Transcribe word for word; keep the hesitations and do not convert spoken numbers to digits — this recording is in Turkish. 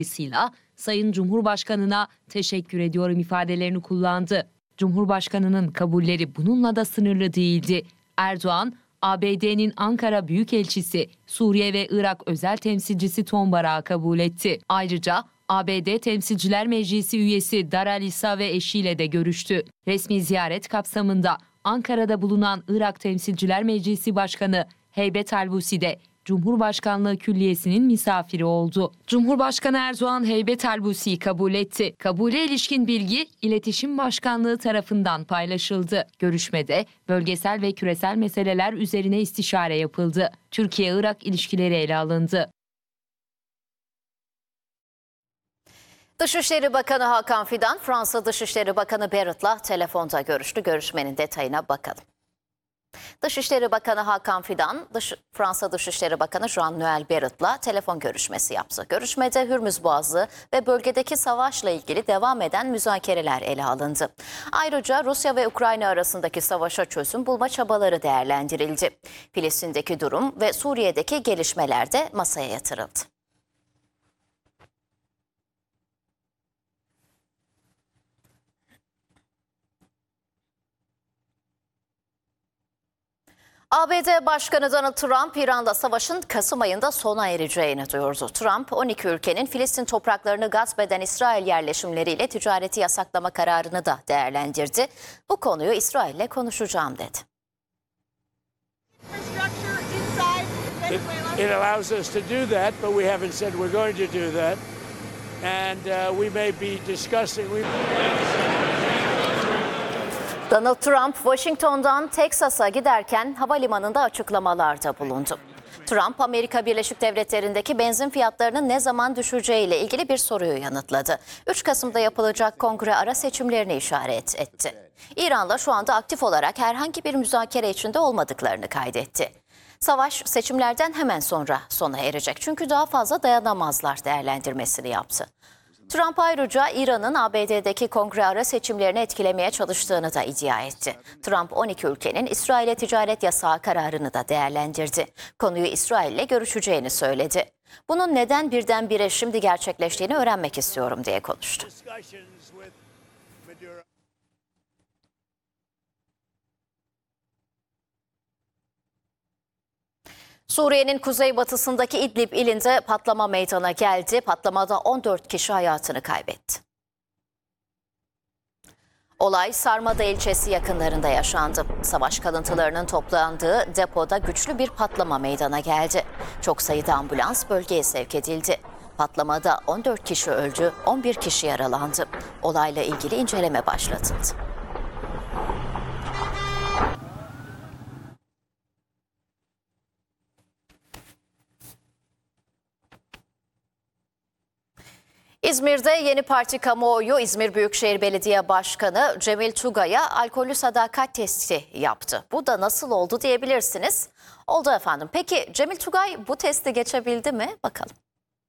Dolayısıyla Sayın Cumhurbaşkanı'na teşekkür ediyorum ifadelerini kullandı. Cumhurbaşkanı'nın kabulleri bununla da sınırlı değildi. Erdoğan, A B D'nin Ankara Büyükelçisi, Suriye ve Irak özel temsilcisi Tom Barak'ı kabul etti. Ayrıca A B D Temsilciler Meclisi üyesi Dara Lisa ve eşiyle de görüştü. Resmi ziyaret kapsamında Ankara'da bulunan Irak Temsilciler Meclisi Başkanı Heybet Albusi de Cumhurbaşkanlığı Külliyesi'nin misafiri oldu. Cumhurbaşkanı Erdoğan Heybet Albusi'yi kabul etti. Kabule ilişkin bilgi İletişim Başkanlığı tarafından paylaşıldı. Görüşmede bölgesel ve küresel meseleler üzerine istişare yapıldı. Türkiye-Irak ilişkileri ele alındı. Dışişleri Bakanı Hakan Fidan, Fransa Dışişleri Bakanı Barrett'la telefonda görüştü. Görüşmenin detayına bakalım. Dışişleri Bakanı Hakan Fidan, Dış Fransa Dışişleri Bakanı Jean-Noël Barrett'la telefon görüşmesi yaptı. Görüşmede Hürmüz Boğazı ve bölgedeki savaşla ilgili devam eden müzakereler ele alındı. Ayrıca Rusya ve Ukrayna arasındaki savaşa çözüm bulma çabaları değerlendirildi. Filistin'deki durum ve Suriye'deki gelişmeler de masaya yatırıldı. A B D Başkanı Donald Trump, İran'da savaşın Kasım ayında sona ereceğini duyurdu. Trump, on iki ülkenin Filistin topraklarını gasp eden İsrail yerleşimleriyle ticareti yasaklama kararını da değerlendirdi. Bu konuyu İsrail'le konuşacağım dedi. It, it allows us to do that, but we haven't said we're going to do that. And uh, we may be discussing... We... Donald Trump, Washington'dan Teksas'a giderken havalimanında açıklamalarda bulundu. Trump, Amerika Birleşik Devletleri'ndeki benzin fiyatlarının ne zaman düşeceğiyle ilgili bir soruyu yanıtladı. üç Kasım'da yapılacak kongre ara seçimlerini işaret etti. İran'la şu anda aktif olarak herhangi bir müzakere içinde olmadıklarını kaydetti. Savaş seçimlerden hemen sonra sona erecek çünkü daha fazla dayanamazlar değerlendirmesini yaptı. Trump ayrıca İran'ın A B D'deki kongre ara seçimlerini etkilemeye çalıştığını da iddia etti. Trump on iki ülkenin İsrail'e ticaret yasağı kararını da değerlendirdi. Konuyu İsrail'le görüşeceğini söyledi. Bunun neden birdenbire şimdi gerçekleştiğini öğrenmek istiyorum diye konuştu. Suriye'nin kuzeybatısındaki İdlib ilinde patlama meydana geldi. Patlamada on dört kişi hayatını kaybetti. Olay Sarmada ilçesi yakınlarında yaşandı. Savaş kalıntılarının toplandığı depoda güçlü bir patlama meydana geldi. Çok sayıda ambulans bölgeye sevk edildi. Patlamada on dört kişi öldü, on bir kişi yaralandı. Olayla ilgili inceleme başlatıldı. İzmir'de Yeni Parti kamuoyu İzmir Büyükşehir Belediye Başkanı Cemil Tugay'a alkollü sadakat testi yaptı. Bu da nasıl oldu diyebilirsiniz. Oldu efendim. Peki Cemil Tugay bu testi geçebildi mi? Bakalım.